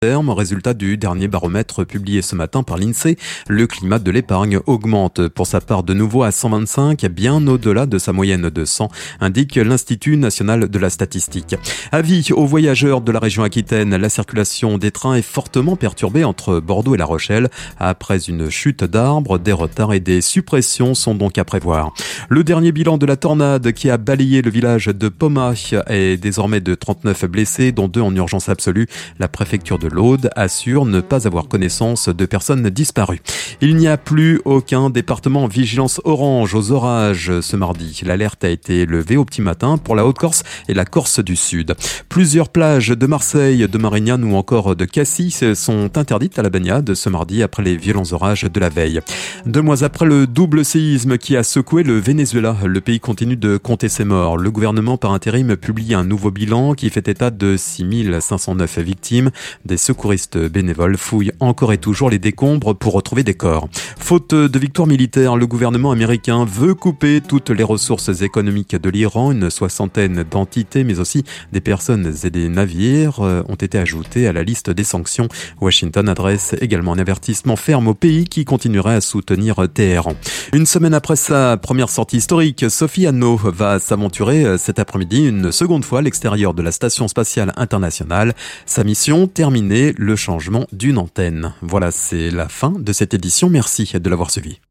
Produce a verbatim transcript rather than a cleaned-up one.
terme. Résultat du dernier baromètre publié ce matin par l'INSEE, le climat de l'épargne augmente pour sa part de nouveau à cent vingt-cinq, bien au-delà de sa moyenne de cent, indique l'Institut national de la statistique. Avis aux voyageurs de la région Aquitaine, la circulation des trains est fortement perturbée entre Bordeaux et La Rochelle. Après une chute d'arbres, des retards et des suppressions sont donc à prévoir. Le dernier bilan de la tornade qui a balayé le village de Pomma est désormais de trente-neuf blessés, dont deux en urgence absolue. La préfecture de l'Aude assure ne pas avoir connaissance de personnes disparues. Il n'y a plus aucun département en vigilance orange aux orages ce mardi. L'alerte a été levée au petit matin pour la Haute-Corse et la Corse du Sud. Plusieurs plages de Marseille, de Marignane ou encore de Cassis sont interdites à la baignade ce mardi après les violents orages de la veille. Deux mois après le double séisme qui a secoué le Venezuela, le pays continue de compter ses morts. Le gouvernement par intérim publie un nouveau bilan qui fait état de six mille cinq cent neuf victimes. Des secouristes bénévoles fouillent encore et toujours les décombres pour retrouver des corps. Faute de victoire militaire, le gouvernement américain veut couper toutes les ressources économiques de l'Iran. Une soixantaine d'entités, mais aussi des personnes et des navires ont été ajoutés à la liste des sanctions. Washington adresse également un avertissement ferme au pays qui continuerait à soutenir Téhéran. Une semaine après sa première sortie historique, Sophie Anno va s'aventurer cet après-midi une seconde fois à l'extérieur de la Station spatiale internationale. Sa mission, terminer le changement d'une antenne. Voilà, c'est la fin de cette édition. Merci de l'avoir suivi.